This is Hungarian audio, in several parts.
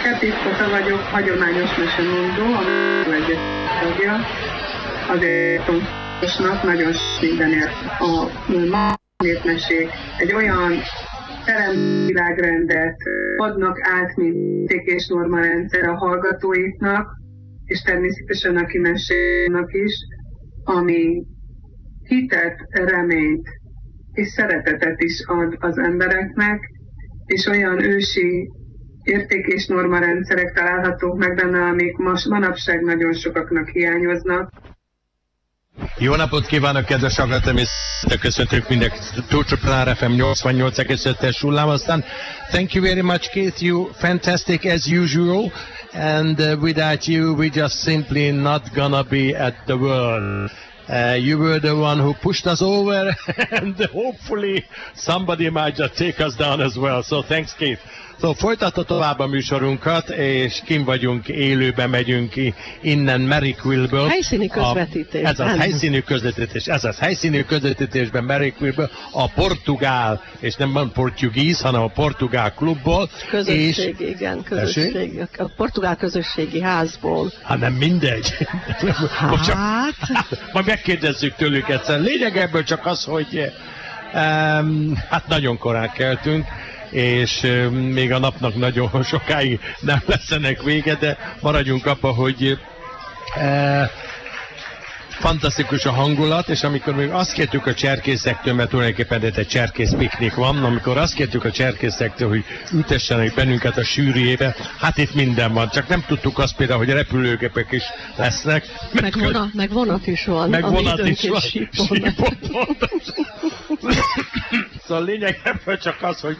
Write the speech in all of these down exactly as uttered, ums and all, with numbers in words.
Kathy Kota vagyok, hagyományos mesemondó, a egyet tagja. Azért fontosnak nagyon mindenért a népmesék egy olyan teremvilágrendet adnak át, mint érték és normarendszer a hallgatóiknak, és természetesen aki mesélnek is, ami hitet, reményt és szeretetet is ad az embereknek, és olyan ősi érték és normarendszerek találhatók meg benne, amik most manapság nagyon sokaknak hiányoznak. Jó napot kívánok, kedves hallgatóim, és köszöntök mindenkit. Tócsó Plán ef em nyolcvannyolc egész öt-es hullám, aztán thank you very much, Keith, you fantastic as usual, and uh, without you we just simply not gonna be at the world. Uh, you were the one who pushed us over, and hopefully somebody might just take us down as well, so thanks, Keith. So, folytatta tovább a műsorunkat, és kim vagyunk, élőben megyünk ki innen Merrickville-ből. Helyszíni közvetítés. Ez az helyszíni közvetítés, ez az helyszíni közvetítésben Merrickville-ből a portugál, és nem van portugíz, hanem a portugál klubból. Közösség, és... igen, közösség. A portugál közösségi házból. Hát nem mindegy. Hát... Majd megkérdezzük tőlük egyszer. Lényeg ebből csak az, hogy um, hát nagyon korán keltünk, és euh, még a napnak nagyon sokáig nem lesz ennek vége, de maradjunk abba, hogy euh, fantasztikus a hangulat, és amikor még azt kértük a cserkészektől, mert tulajdonképpen itt egy cserkész piknik van, amikor azt kértük a cserkészektől, hogy ültessenek bennünket a sűrűjébe, hát itt minden van, csak nem tudtuk azt például, hogy repülőgépek is lesznek. Meg, vonat, meg vonat is van. Meg vonat is van. Sípon. Szóval lényeg ebből csak az, hogy...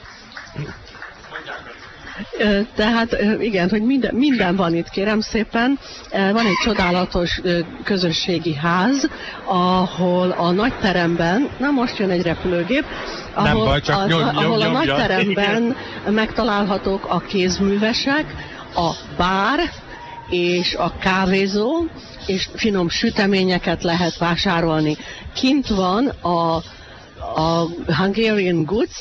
Tehát igen, hogy minden, minden van itt, kérem szépen. Van egy csodálatos közösségi ház, ahol a nagyteremben, na most jön egy repülőgép, ahol, baj, csak az, nyom, nyom, ahol nyom, a nyom, nagyteremben igen. megtalálhatók a kézművesek, a bár és a kávézó, és finom süteményeket lehet vásárolni. Kint van a a Hungarian Goods,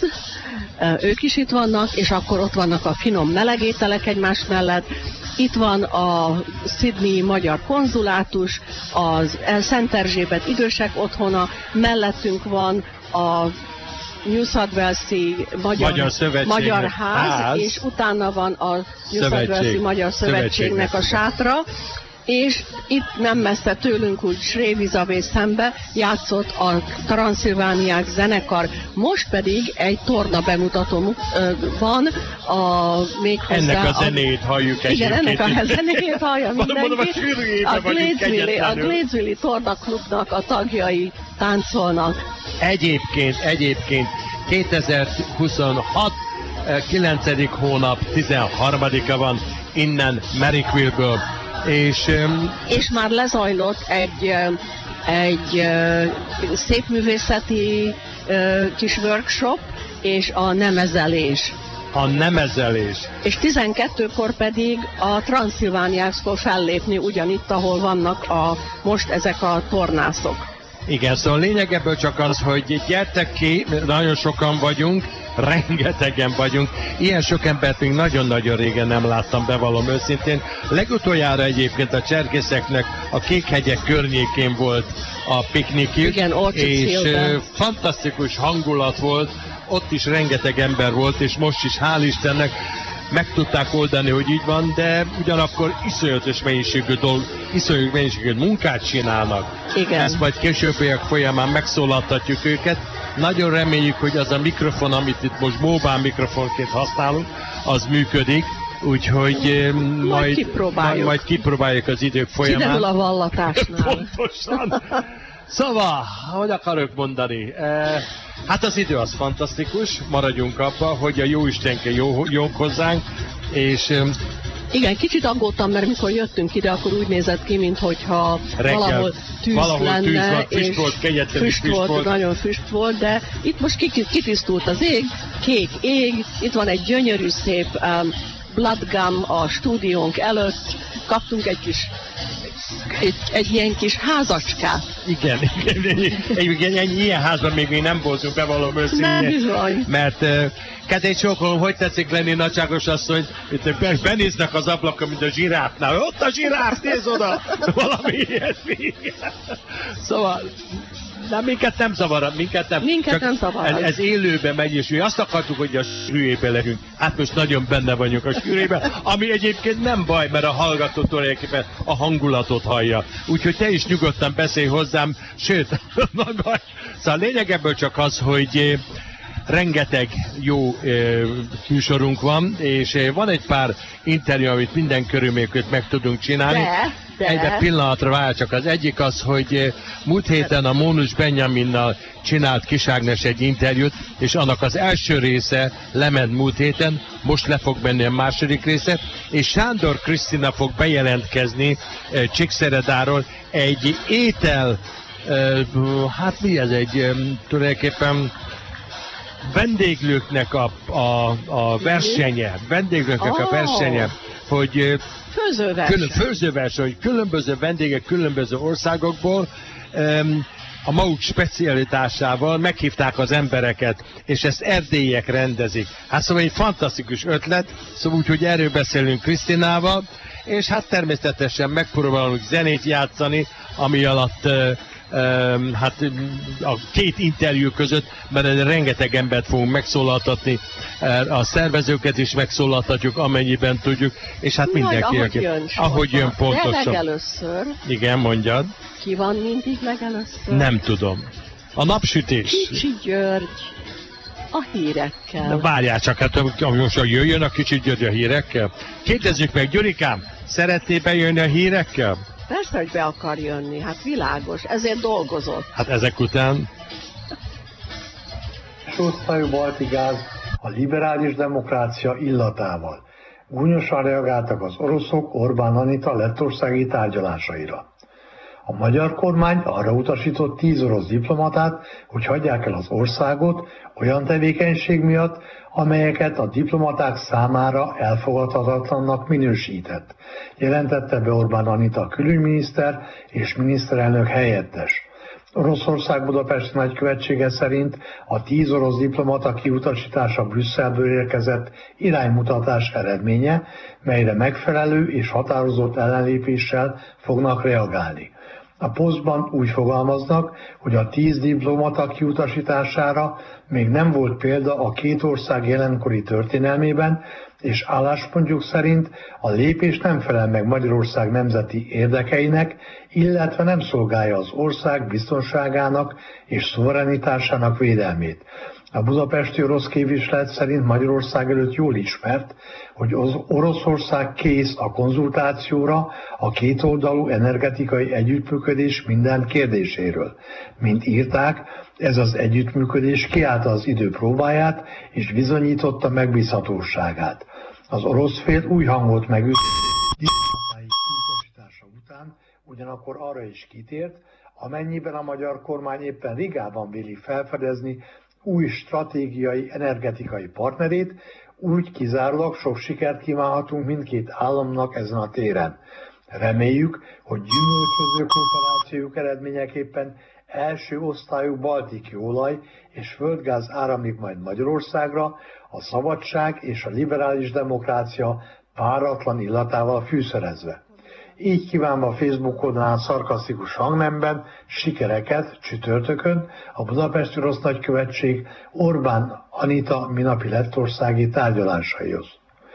ők is itt vannak, és akkor ott vannak a finom melegételek egymás mellett. Itt van a Sydney magyar konzulátus, az Szent Erzsébet idősek otthona, mellettünk van a New South Wales-i Magyar, magyar, magyar ház, ház, és utána van a New South Wales-i Magyar Szövetségnek a sátra. És itt nem messze tőlünk úgy Srévizavé szembe játszott a Transzilvániák zenekar. Most pedig egy torna bemutató van, a, méghozzá... Ennek a zenét halljuk egyébként. Igen, ennek a zenét hallja mindenki. A Gladesville-i tornaklubnak a tagjai táncolnak. Egyébként, egyébként kétezer-huszonhat kilencedik hónap tizenharmadika van innen Merrickville-ből. És, um, és már lezajlott egy, egy szépművészeti kis workshop, és a nemezelés. A nemezelés. És tizenkettőkor pedig a Transzilvániák fog fellépni ugyanitt, ahol vannak a, most ezek a tornászok. Igen, szóval lényeg ebből csak az, hogy gyertek ki, nagyon sokan vagyunk, rengetegen vagyunk. Ilyen sok embert még nagyon-nagyon régen nem láttam, bevallom őszintén. Legutoljára egyébként a cserkészeknek a Kékhegyek környékén volt a piknikjük. Igen, és uh, fantasztikus hangulat volt, ott is rengeteg ember volt, és most is hál' Istennek meg tudták oldani, hogy így van, de ugyanakkor iszonyatos mennyiségű dolg, iszonyatos mennyiségű munkát csinálnak. Igen. Ezt majd későbbiek folyamán megszólaltatjuk őket. Nagyon reméljük, hogy az a mikrofon, amit itt most mobile mikrofonként használunk, az működik, úgyhogy majd, majd, kipróbáljuk. majd, majd kipróbáljuk az idők folyamán. Kiderül a vallatásnál. Pontosan. Szóval, hogy akarok mondani? Eh, hát az idő az fantasztikus, maradjunk abba, hogy a Jóistenke jó, jók hozzánk, és... Igen, kicsit aggódtam, mert mikor jöttünk ide, akkor úgy nézett ki, minthogyha valahol tűz valahol lenne, tűz van, és füst volt, füst füst volt, volt, nagyon füst volt, de itt most kitisztult az ég, kék ég, itt van egy gyönyörű szép um, blood gum a stúdiónk előtt, kaptunk egy kis egy, egy ilyen kis házacskát. Igen, igen, igen, ennyi, ilyen házban még mi nem voltunk, bevallom őszintén. Mert kedves csókolom, hogy tetszik lenni nagyságos asszony, itt benéznek az ablakon, mint a zsiráfnál. Ott a zsiráf, nézz oda! Valami ilyesmi. Szóval... De minket nem zavar, minket nem. Minket nem zavar. Ez, ez élőben megy, és mi azt akartuk, hogy a sűrűjében legyünk. Hát most nagyon benne vagyunk a sűrűjében, ami egyébként nem baj, mert a hallgató tulajdonképpen a hangulatot hallja. Úgyhogy te is nyugodtan beszélj hozzám, sőt, nagy baj. Szóval a lényeg ebből csak az, hogy rengeteg jó e, műsorunk van, és e, van egy pár interjú, amit minden körülmények között meg tudunk csinálni. De, de. Egy pillanatra vár csak. Az egyik az, hogy e, múlt héten a Mónus Benjaminnal csinált Kis Ágnes egy interjút, és annak az első része lement múlt héten, most le fog menni a második része, és Sándor Krisztina fog bejelentkezni e, Csíkszeredáról egy étel, e, hát mi ez egy e, tulajdonképpen vendéglőknek a, a, a versenye, vendéglőknek oh. a versenye, hogy főzőverseny. főzőverseny, hogy különböző vendégek különböző országokból um, a maguk specialitásával meghívták az embereket, és ezt erdélyiek rendezik. Hát szóval egy fantasztikus ötlet, szóval úgy, hogy erről beszélünk Krisztinával, és hát természetesen megpróbálunk zenét játszani, ami alatt uh, Um, hát a két interjú között, mert rengeteg embert fogunk megszólaltatni, a szervezőket is megszólaltatjuk, amennyiben tudjuk, és hát mindenki, ahogy jön, ahogy jön pontosan. De legelőször. Igen, mondjad. Ki van mindig legelőször? Nem tudom. A napsütés. Kicsi György. A hírekkel. Na, várjál csak, hát most jöjjön a Kicsi György a hírekkel. Kérdezzük meg, Gyurikám, szeretnél bejönni a hírekkel? Persze, hogy be akar jönni, hát világos, ezért dolgozott. Hát ezek után... Sosztályú balti gáz a liberális demokrácia illatával. Gúnyosan reagáltak az oroszok Orbán Anita lettországi tárgyalásaira. A magyar kormány arra utasított tíz orosz diplomatát, hogy hagyják el az országot olyan tevékenység miatt, amelyeket a diplomaták számára elfogadhatatlannak minősített, jelentette be Orbán Anita külügyminiszter és miniszterelnök helyettes. Oroszország budapesti nagykövetsége szerint a tíz orosz diplomata kiutasítása Brüsszelből érkezett iránymutatás eredménye, melyre megfelelő és határozott ellenlépéssel fognak reagálni. A posztban úgy fogalmaznak, hogy a tíz diplomata kiutasítására még nem volt példa a két ország jelenkori történelmében, és álláspontjuk szerint a lépés nem felel meg Magyarország nemzeti érdekeinek, illetve nem szolgálja az ország biztonságának és szuverenitásának védelmét. A budapesti orosz képviselet szerint Magyarország előtt jól ismert, hogy az Oroszország kész a konzultációra a kétoldalú energetikai együttműködés minden kérdéséről. Mint írták, ez az együttműködés kiállta az idő próbáját és bizonyította megbízhatóságát. Az orosz fél új hangot megüt diplomatai kiutasítása után, ugyanakkor arra is kitért, amennyiben a magyar kormány éppen Rigában véli felfedezni új stratégiai energetikai partnerét, úgy kizárólag sok sikert kívánhatunk mindkét államnak ezen a téren. Reméljük, hogy gyümölcsöző kooperációjuk eredményeképpen első osztályú balti kőolaj és földgáz áramlik majd Magyarországra, a szabadság és a liberális demokrácia páratlan illatával fűszerezve. Így kívánva a Facebook oldalán szarkasztikus hangnemben sikereket csütörtökön a budapesti orosz nagykövetség Orbán Anita minapi lettországi tárgyalásaihoz.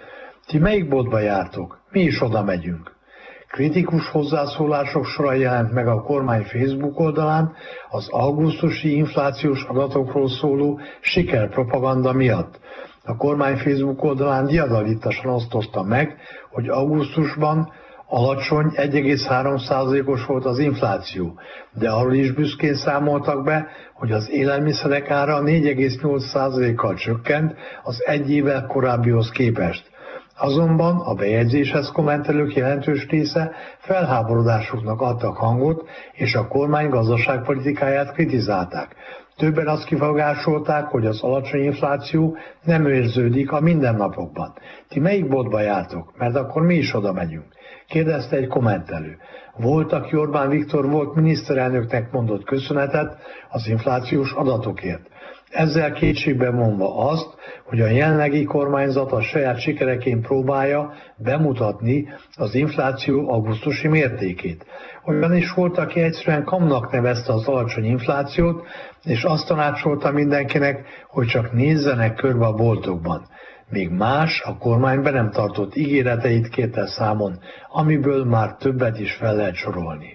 Ti melyik boltba jártok? Mi is oda megyünk. Kritikus hozzászólások sora jelent meg a kormány Facebook oldalán az augusztusi inflációs adatokról szóló sikerpropaganda miatt. A kormány Facebook oldalán diadalittasan osztotta meg, hogy augusztusban alacsony egy egész három százalékos volt az infláció, de arról is büszkén számoltak be, hogy az élelmiszerek ára négy egész nyolc százalékkal csökkent az egy évvel korábbihoz képest. Azonban a bejegyzéshez kommentelők jelentős része felháborodásuknak adtak hangot, és a kormány gazdaságpolitikáját kritizálták. Többen azt kifogásolták, hogy az alacsony infláció nem érződik a mindennapokban. Ti melyik boltba jártok? Mert akkor mi is oda megyünk. Kérdezte egy kommentelő. Volt, aki Orbán Viktor volt miniszterelnöknek mondott köszönetet az inflációs adatokért. Ezzel kétségbe vonva azt, hogy a jelenlegi kormányzat a saját sikereként próbálja bemutatni az infláció augusztusi mértékét. Olyan is volt, aki egyszerűen kamnak nevezte az alacsony inflációt, és azt tanácsolta mindenkinek, hogy csak nézzenek körbe a boltokban. Még más a kormány be nem tartott ígéreteit kérte számon, amiből már többet is fel lehet sorolni.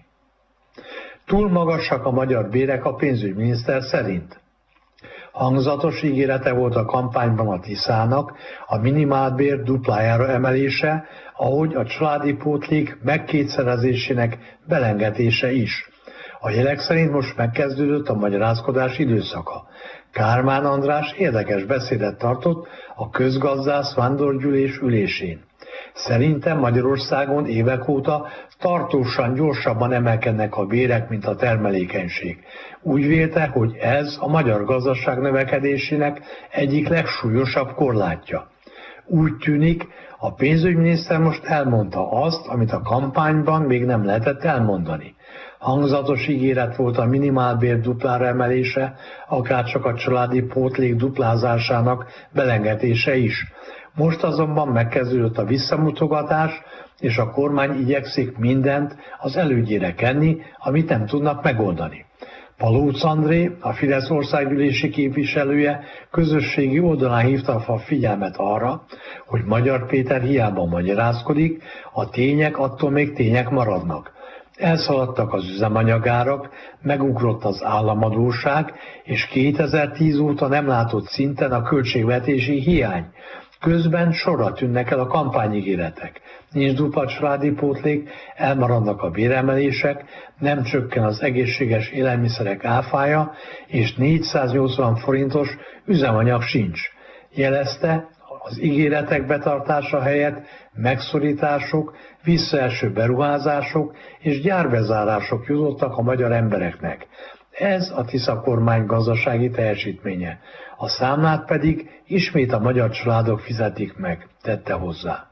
Túl magasak a magyar bérek a pénzügyminiszter szerint. Hangzatos ígérete volt a kampányban a Tiszának a minimálbér duplájára emelése, ahogy a családi pótlék megkétszerezésének belengetése is. A jelek szerint most megkezdődött a magyarázkodás időszaka. Kármán András érdekes beszédet tartott a közgazdász vándorgyűlés ülésén. Szerintem Magyarországon évek óta tartósan gyorsabban emelkednek a bérek, mint a termelékenység. Úgy vélte, hogy ez a magyar gazdaság növekedésének egyik legsúlyosabb korlátja. Úgy tűnik, a pénzügyminiszter most elmondta azt, amit a kampányban még nem lehetett elmondani. Hangzatos ígéret volt a minimálbér duplára emelése, akárcsak a családi pótlék duplázásának belengetése is. Most azonban megkezdődött a visszamutogatás, és a kormány igyekszik mindent az elődjére kenni, amit nem tudnak megoldani. Palóc André, a Fidesz országgyűlési képviselője közösségi oldalán hívta a figyelmet arra, hogy Magyar Péter hiába magyarázkodik, a tények attól még tények maradnak. Elszaladtak az üzemanyagárak, megugrott az államadósság, és kétezer-tíz óta nem látott szinten a költségvetési hiány. Közben sorra tűnnek el a kampányígéretek. Nincs dupla családi pótlék, elmaradnak a béremelések, nem csökken az egészséges élelmiszerek áfája, és négyszáznyolcvan forintos üzemanyag sincs. Jelezte, az ígéretek betartása helyett megszorítások, visszaeső beruházások és gyárbezárások jutottak a magyar embereknek. Ez a Tisza kormány gazdasági teljesítménye. A számlát pedig ismét a magyar családok fizetik meg, tette hozzá.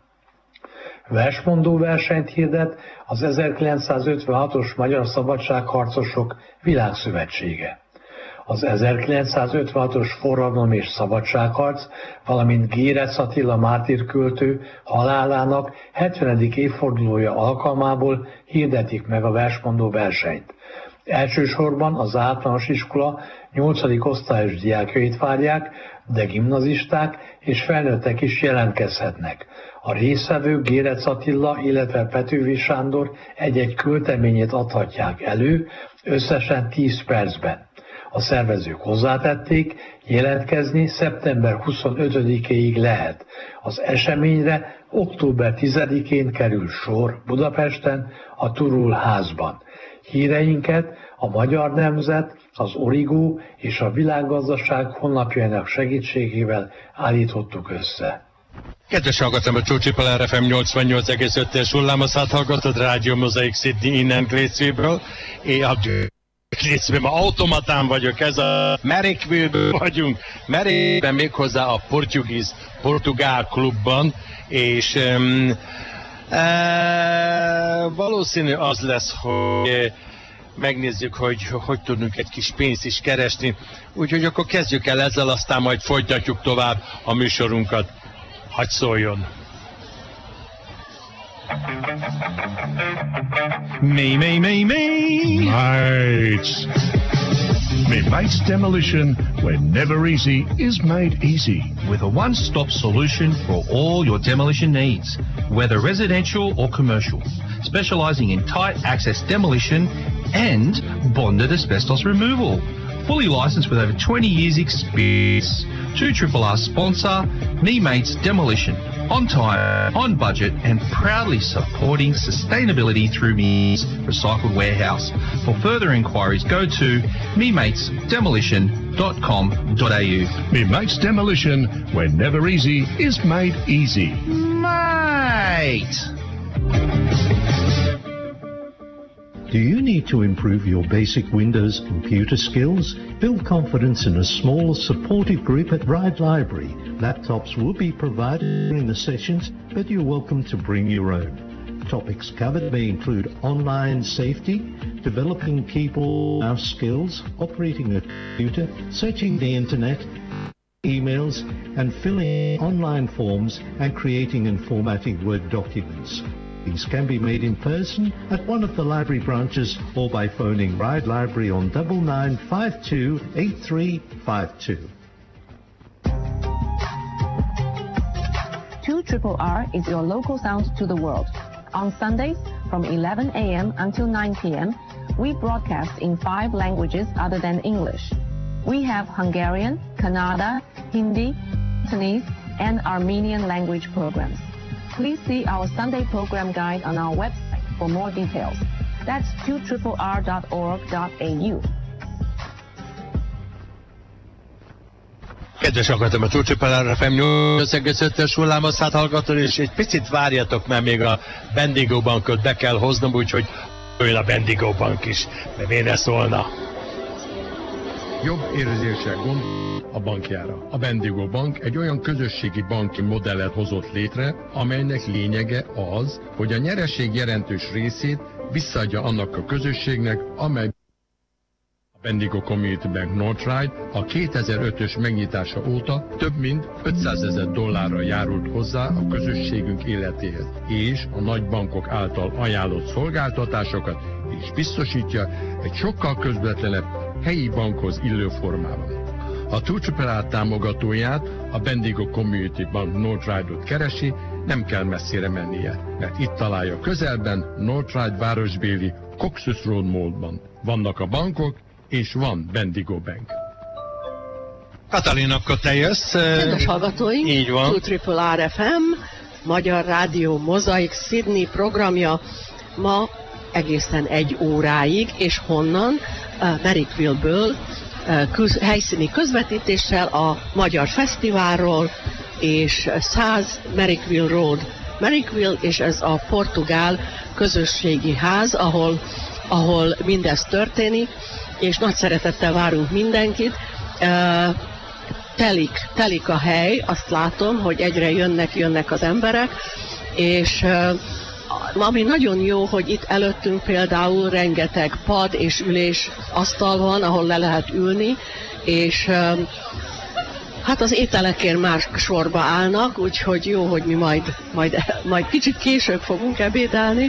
Versmondó versenyt hirdet az ezerkilencszázötvenhatos Magyar Szabadságharcosok Világszövetsége. Az ezerkilencszázötvenhatos forradalom és szabadságharc, valamint Gérec Attila mártírköltő halálának hetvenedik évfordulója alkalmából hirdetik meg a versmondó versenyt. Elsősorban az általános iskola nyolcadik osztályos diákjait várják, de gimnazisták és felnőttek is jelentkezhetnek. A résztvevők Gérec Attila, illetve Petőfi Sándor egy-egy költeményét adhatják elő, összesen tíz percben. A szervezők hozzátették, jelentkezni szeptember huszonötödikéig lehet. Az eseményre október tizedikén kerül sor Budapesten, a Turul házban. Híreinket a Magyar Nemzet, az Origo és a Világgazdaság honlapjának segítségével állítottuk össze. Kedves hallgatom, a Csócsipal er ef em nyolcvannyolc egész öt-es hullámhosszát hallgatod, Rádió Mozaik Sydney innen Glécvéből. Én a Glécvében automatán vagyok, ez a Merrickville-ből vagyunk, Merrickben méghozzá a portugiz, portugál klubban, és um, e, valószínű az lesz, hogy megnézzük, hogy hogy tudunk egy kis pénzt is keresni. Úgyhogy akkor kezdjük el ezzel, aztán majd folytatjuk tovább a műsorunkat. Hadd szóljon! Me, me, me, me! Mates! Me Mates Demolition, where never easy is made easy. With a one-stop solution for all your demolition needs, whether residential or commercial, specialising in tight access demolition and bonded asbestos removal. Fully licensed with over twenty years experience. two R R R sponsor, Me Mates Demolition. On time, on budget, and proudly supporting sustainability through Me's Recycled Warehouse. For further inquiries, go to me mates demolition dot com dot a u. Me Mates Demolition, where never easy is made easy. Mate! Do you need to improve your basic Windows computer skills? Build confidence in a small, supportive group at Ride Library. Laptops will be provided during the sessions, but you're welcome to bring your own. Topics covered may include online safety, developing people mouse skills, operating a computer, searching the internet, emails, and filling online forms and creating and formatting Word documents. These can be made in person at one of the library branches or by phoning Ride Library on double nine five two eight three five two. two R R is your local sound to the world. On Sundays from eleven a m until nine p m, we broadcast in five languages other than English. We have Hungarian, Kannada, Hindi, Cantonese, and Armenian language programs. Please see our Sunday program guide on our website for more details. That's two R R dot org dot a u. Kedves hallgatom, a two R R ef em nyolc egész ötös hullámosztát hallgatod, és egy picit várjatok, mert még a Bendigo Bankot be kell hoznom, úgyhogy jöjjön a Bendigo Bank is, mert miért ne szólna. Jobb érzéssel gond a bankjára. A Bendigo Bank egy olyan közösségi banki modellet hozott létre, amelynek lényege az, hogy a nyereség jelentős részét visszaadja annak a közösségnek, amely a Bendigo Community Bank Northride a kétezer-ötös megnyitása óta több mint ötszázezer dollárra járult hozzá a közösségünk életéhez, és a nagy bankok által ajánlott szolgáltatásokat is biztosítja egy sokkal közvetlenebb helyi bankhoz illő formában. A two R R támogatóját, a Bendigo Community Bank Northride-ot keresi, nem kell messzire mennie, mert itt találja közelben Northride városbéli Coxus Road Mallban. Vannak a bankok, és van Bendigo Bank. Katalin, akkor te jössz. Kedves hallgatóink, így van. two R R ef em, Magyar Rádió Mozaik Sydney programja ma egészen egy óráig, és honnan? Uh, Merrickville-ből uh, köz, helyszíni közvetítéssel a Magyar Fesztiválról, és száz Merrickville Road, Merrickville, és ez a portugál közösségi ház, ahol, ahol mindez történik, és nagy szeretettel várunk mindenkit. Uh, telik, telik a hely, azt látom, hogy egyre jönnek, jönnek az emberek, és uh, ami nagyon jó, hogy itt előttünk például rengeteg pad és ülés asztal van, ahol le lehet ülni, és hát az ételekért már sorba állnak, úgyhogy jó, hogy mi majd, majd, majd kicsit később fogunk ebédelni.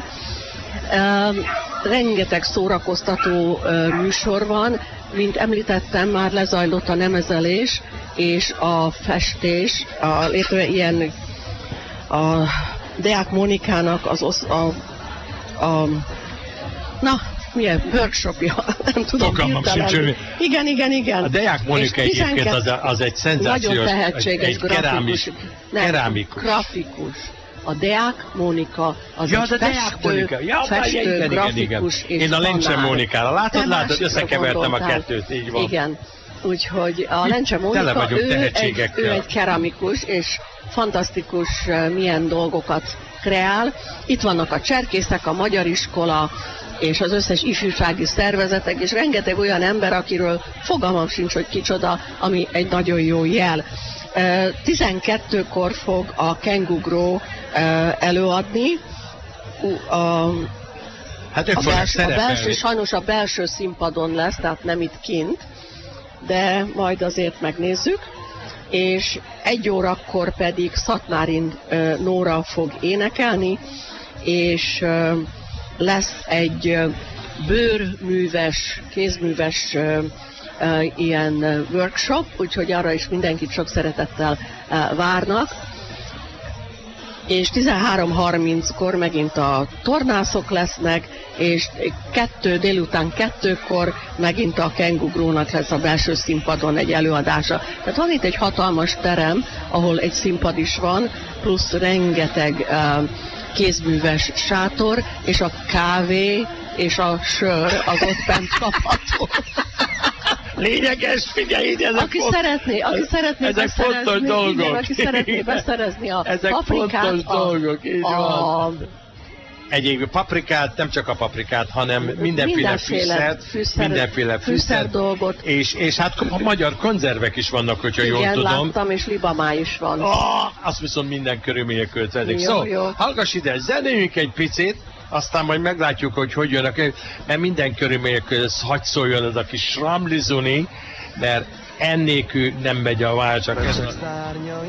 Rengeteg szórakoztató műsor van, mint említettem, már lezajlott a nemezelés és a festés, a, létre ilyen a Deák Mónikának az osz, a, a, na, milyen workshopja, nem tudom. Fogalmam sincs. Igen, igen, igen. A Deák Mónika egyébként az, az egy szenzációs, nagyon tehetséges egy, egy kerámikus. Nem, kerámikus. grafikus. A Deák Mónika az ja, egy festő, ja, festő igen, igen, grafikus igen. és Én a Lencse Mónikára. Látod, Te látod, összekevertem a gondoltál. kettőt, így van. Igen. Úgyhogy a Lencse Mónika, ő egy, ő egy keramikus, és fantasztikus milyen dolgokat kreál. Itt vannak a cserkészek, a Magyar Iskola, és az összes ifjúsági szervezetek, és rengeteg olyan ember, akiről fogalmam sincs, hogy kicsoda, ami egy nagyon jó jel. tizenkettőkor fog a Kengugró előadni. A, hát ők a, belső, a belső, sajnos a belső színpadon lesz, tehát nem itt kint, de majd azért megnézzük. És egy órakor pedig Szatmárin Nóra fog énekelni, és lesz egy bőrműves, kézműves ilyen workshop, úgyhogy arra is mindenkit sok szeretettel várnak. És tizenhárom harminckor megint a tornászok lesznek, és kettő, délután kettőkor megint a Kengugrónak lesz a belső színpadon egy előadása. Tehát van itt egy hatalmas terem, ahol egy színpad is van, plusz rengeteg uh, kézműves sátor, és a kávé és a sör az ott bent kapható. Lényeges, figyelj ide, ezek aki font... szeretné, aki szeretné ezek fontos dolgok. Igen, aki szeretné beszerezni a ezek paprikát, fontos a, dolgok, így a, van. egyéb paprikát, nem csak a paprikát, hanem mindenféle, mindenféle fűszert, fűszer, mindenféle fűszer dolgot. És, és hát a magyar konzervek is vannak, hogyha igen, jól tudom. láttam, és libamáj is van. Oh, azt viszont minden körülmények következik. Jó, Szóval, jó. hallgass ide, zenéljünk egy picit, aztán majd meglátjuk, hogy hogy jönnek, mert minden körülmények között hagy szóljon az a kis Sramlizuni, mert ennélkül nem megy a váltsak.